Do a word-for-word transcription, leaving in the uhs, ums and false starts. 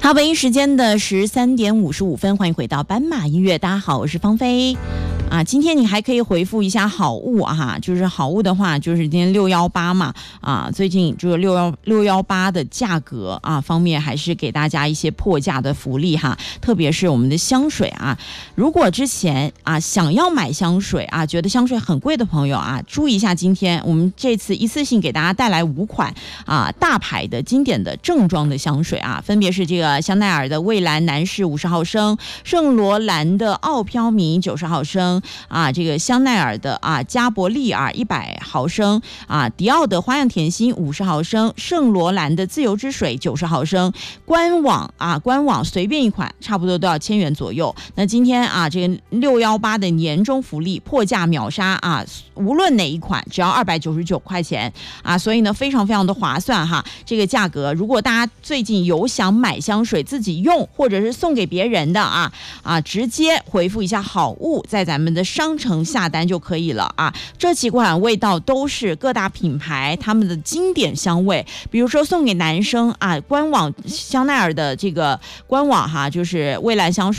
好，北京时间的十三点五十五分，欢迎回到斑马音乐。大家好，我是芳菲。啊，今天你还可以回复一下好物啊，就是好物的话，就是今天六幺八嘛啊，最近这个六幺六幺八的价格啊方面，还是给大家一些破价的福利哈，特别是我们的香水啊，如果之前啊想要买香水啊，觉得香水很贵的朋友啊，注意一下，今天我们这次一次性给大家带来五款啊大牌的经典的正装的香水啊，分别是这个香奈儿的蔚蓝男士五十毫升，圣罗兰的傲飘迷九十毫升。啊，这个香奈儿的啊加伯利尔一百毫升啊，迪奥的花样甜心五十毫升，圣罗兰的自由之水九十毫升，官网啊官网随便一款差不多都要千元左右。那今天啊这个六幺八的年终福利破价秒杀啊，无论哪一款只要二百九十九块钱啊，所以呢非常非常的划算哈。这个价格，如果大家最近有想买香水自己用或者是送给别人的啊啊，直接回复一下好物，在咱们的商城下单就可以了啊！这几款味道都是各大品牌他们的经典香味，比如说送给男生啊，官网香奈儿的这个官网哈，就是蔚蓝香水。